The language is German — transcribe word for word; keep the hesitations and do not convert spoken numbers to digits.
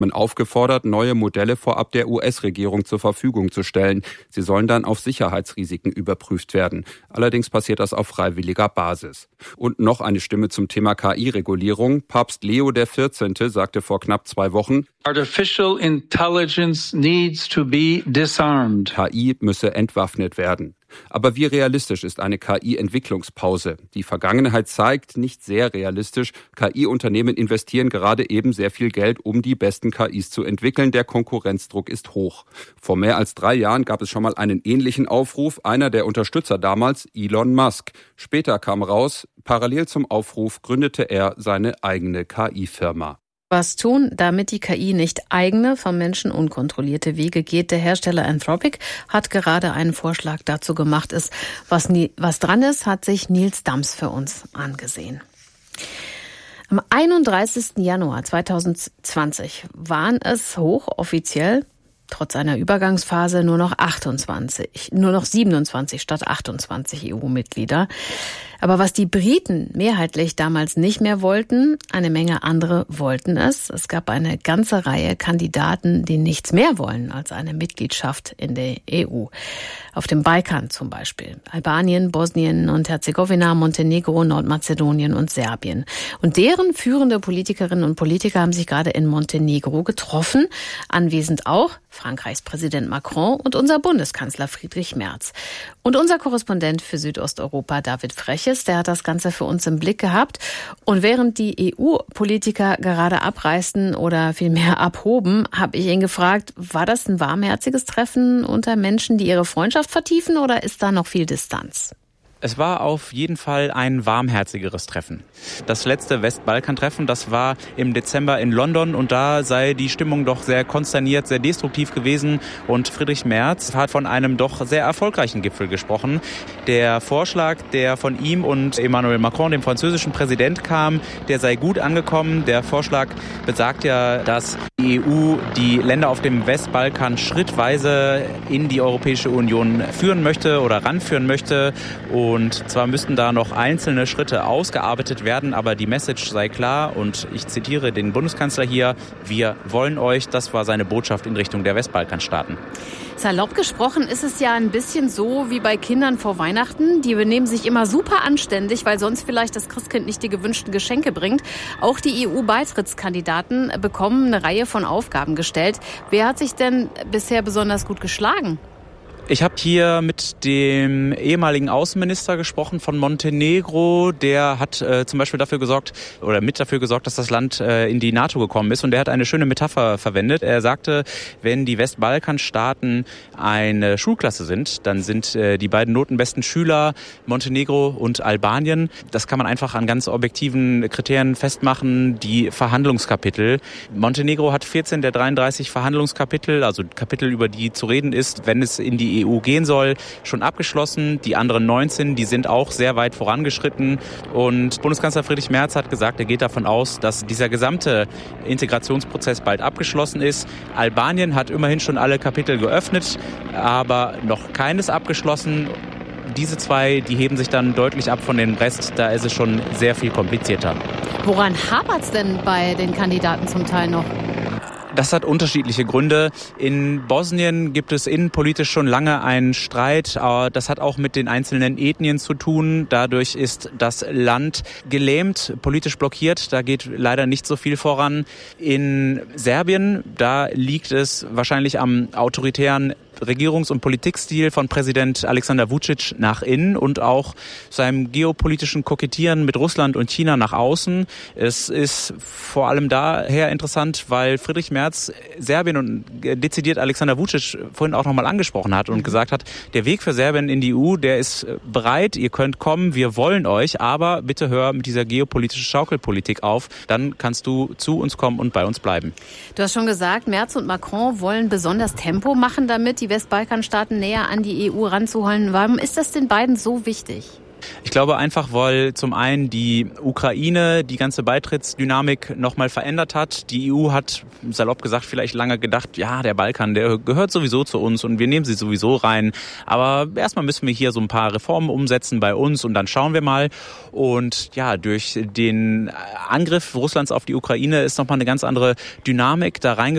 aufgefordert, neue Modelle vorab der U S-Regierung zur Verfügung zu stellen. Sie sollen dann auf Sicherheitsrisiken überprüft werden. Allerdings passiert das auf freiwilliger Basis. Und noch eine Stimme zum Thema K I-Regulierung. Papst Leo der vierzehnte sagte vor knapp zwei Wochen, Artificial intelligence needs to be disarmed. K I müsse entwaffnet werden. Aber wie realistisch ist eine K I-Entwicklungspause? Die Vergangenheit zeigt, nicht sehr realistisch. K I-Unternehmen investieren gerade eben sehr viel Geld, um die besten K Is zu entwickeln. Der Konkurrenzdruck ist hoch. Vor mehr als drei Jahren gab es schon mal einen ähnlichen Aufruf. Einer der Unterstützer damals, Elon Musk. Später kam raus, parallel zum Aufruf gründete er seine eigene K I-Firma. Was tun, damit die K I nicht eigene, vom Menschen unkontrollierte Wege geht? Der Hersteller Anthropic hat gerade einen Vorschlag dazu gemacht. Ist, was, nie, was dran ist, hat sich Nils Dams für uns angesehen. Am einunddreißigsten Januar zweitausendzwanzig waren es hochoffiziell, trotz einer Übergangsphase, nur noch achtundzwanzig, nur noch siebenundzwanzig statt achtundzwanzig E U-Mitglieder. Aber was die Briten mehrheitlich damals nicht mehr wollten, eine Menge andere wollten es. Es gab eine ganze Reihe Kandidaten, die nichts mehr wollen als eine Mitgliedschaft in der E U. Auf dem Balkan zum Beispiel. Albanien, Bosnien und Herzegowina, Montenegro, Nordmazedonien und Serbien. Und deren führende Politikerinnen und Politiker haben sich gerade in Montenegro getroffen. Anwesend auch Frankreichs Präsident Macron und unser Bundeskanzler Friedrich Merz. Und unser Korrespondent für Südosteuropa David Freches, der hat das Ganze für uns im Blick gehabt. Und während die E U-Politiker gerade abreisten oder vielmehr abhoben, habe ich ihn gefragt, war das ein warmherziges Treffen unter Menschen, die ihre Freundschaft vertiefen, oder ist da noch viel Distanz? Es war auf jeden Fall ein warmherzigeres Treffen. Das letzte Westbalkan-Treffen, das war im Dezember in London, und da sei die Stimmung doch sehr konsterniert, sehr destruktiv gewesen. Und Friedrich Merz hat von einem doch sehr erfolgreichen Gipfel gesprochen. Der Vorschlag, der von ihm und Emmanuel Macron, dem französischen Präsident, kam, der sei gut angekommen. Der Vorschlag besagt ja, dass die E U die Länder auf dem Westbalkan schrittweise in die Europäische Union führen möchte oder ranführen möchte. Und zwar müssten da noch einzelne Schritte ausgearbeitet werden, aber die Message sei klar, und ich zitiere den Bundeskanzler hier: Wir wollen euch. Das war seine Botschaft in Richtung der Westbalkanstaaten. Salopp gesprochen ist es ja ein bisschen so wie bei Kindern vor Weihnachten. Die benehmen sich immer super anständig, weil sonst vielleicht das Christkind nicht die gewünschten Geschenke bringt. Auch die E U-Beitrittskandidaten bekommen eine Reihe von Aufgaben gestellt. Wer hat sich denn bisher besonders gut geschlagen? Ich habe hier mit dem ehemaligen Außenminister gesprochen von Montenegro. Der hat äh, zum Beispiel dafür gesorgt oder mit dafür gesorgt, dass das Land äh, in die NATO gekommen ist. Und der hat eine schöne Metapher verwendet. Er sagte, wenn die Westbalkanstaaten eine Schulklasse sind, dann sind äh, die beiden notenbesten Schüler Montenegro und Albanien. Das kann man einfach an ganz objektiven Kriterien festmachen. Die Verhandlungskapitel. Montenegro hat vierzehn der dreiunddreißig Verhandlungskapitel, also Kapitel, über die zu reden ist, wenn es in die E U gehen soll, schon abgeschlossen. Die anderen neunzehn, die sind auch sehr weit vorangeschritten. Und Bundeskanzler Friedrich Merz hat gesagt, er geht davon aus, dass dieser gesamte Integrationsprozess bald abgeschlossen ist. Albanien hat immerhin schon alle Kapitel geöffnet, aber noch keines abgeschlossen. Diese zwei, die heben sich dann deutlich ab von dem Rest. Da ist es schon sehr viel komplizierter. Woran hapert es denn bei den Kandidaten zum Teil noch? Das hat unterschiedliche Gründe. In Bosnien gibt es innenpolitisch schon lange einen Streit. Das hat auch mit den einzelnen Ethnien zu tun. Dadurch ist das Land gelähmt, politisch blockiert. Da geht leider nicht so viel voran. In Serbien, da liegt es wahrscheinlich am autoritären Regierungs- und Politikstil von Präsident Alexander Vučić nach innen und auch seinem geopolitischen Kokettieren mit Russland und China nach außen. Es ist vor allem daher interessant, weil Friedrich Merz Serbien und dezidiert Alexander Vučić vorhin auch nochmal angesprochen hat und gesagt hat, der Weg für Serbien in die E U, der ist bereit, ihr könnt kommen, wir wollen euch, aber bitte hör mit dieser geopolitischen Schaukelpolitik auf, dann kannst du zu uns kommen und bei uns bleiben. Du hast schon gesagt, Merz und Macron wollen besonders Tempo machen, damit die Westbalkanstaaten näher an die E U ranzuholen. Warum ist das den beiden so wichtig? Ich glaube einfach, weil zum einen die Ukraine die ganze Beitrittsdynamik nochmal verändert hat. Die E U hat, salopp gesagt, vielleicht lange gedacht, ja, der Balkan, der gehört sowieso zu uns und wir nehmen sie sowieso rein. Aber erstmal müssen wir hier so ein paar Reformen umsetzen bei uns und dann schauen wir mal. Und ja, durch den Angriff Russlands auf die Ukraine ist nochmal eine ganz andere Dynamik da reingekommen.